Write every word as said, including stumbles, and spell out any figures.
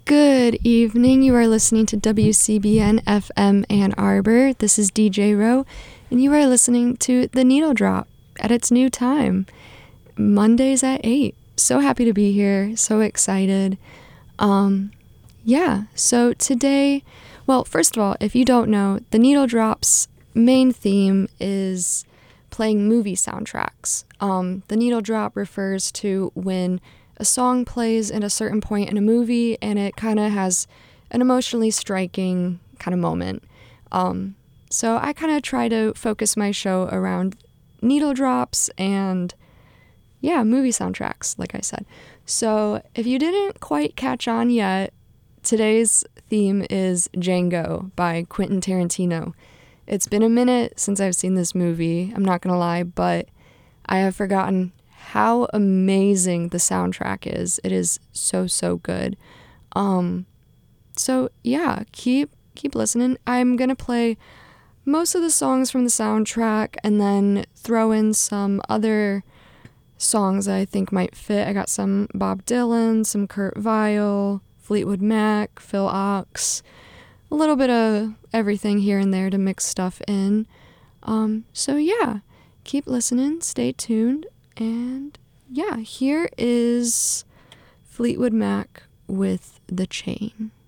Good evening. You are listening to W C B N F M Ann Arbor. This is D J Rowe, and you are listening to The Needle Drop at its new time, Mondays at eight. So happy to be here. So excited. Um, yeah, so today, well, first of all, if you don't know, The Needle Drop's main theme is playing movie soundtracks. Um, the Needle Drop refers to when a song plays at a certain point in a movie and it kind of has an emotionally striking kind of moment. Um, so I kind of try to focus my show around needle drops and, yeah, movie soundtracks, like I said. So if you didn't quite catch on yet, today's theme is Django by Quentin Tarantino. It's been a minute since I've seen this movie, I'm not gonna lie, but I have forgotten how amazing the soundtrack is. It is so, so good. Um, so yeah, keep keep listening. I'm gonna play most of the songs from the soundtrack and then throw in some other songs that I think might fit. I got some Bob Dylan, some Kurt Vile, Fleetwood Mac, Phil Ox, a little bit of everything here and there to mix stuff in. Um, so yeah, keep listening, stay tuned. And yeah, here is Fleetwood Mac with The Chain.